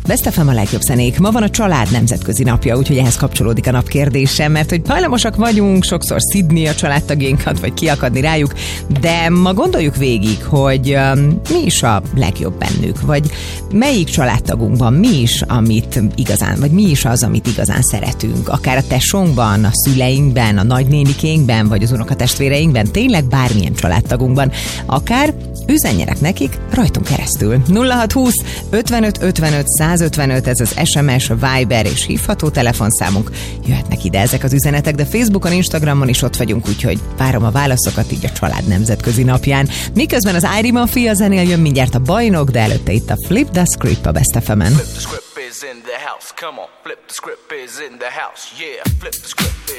Best FM a legjobb zenék. Ma van a család nemzetközi napja, úgyhogy ehhez kapcsolódik a nap kérdésem, mert hogy hajlamosak vagyunk sokszor szidni a családtagjainkat, vagy kiakadni rájuk, de ma gondoljuk végig, hogy mi is a legjobb bennük, vagy melyik családtagunkban mi is, amit igazán, vagy mi is az, amit igazán szeretünk. Akár a tesónkban, a szüleinkben, a nagynénikénkben, vagy az unokatestvéreinkben, tényleg bármilyen családtagunkban, akár üzenjenek nekik rajtunk keresztül. 0620 55 55 155, ez az SMS, Viber és hívható telefonszámunk. Jöhetnek ide ezek az üzenetek, de Facebookon, Instagramon is ott vagyunk, úgyhogy várom a válaszokat így a család nemzetközi napján. Miközben az Irie Mafia zenél jön mindjárt a bajnok, de előtte itt a Flip the Script a Best FM-en. Flip the script is in the house, come on. Flip the script is in the house, yeah. Flip the script.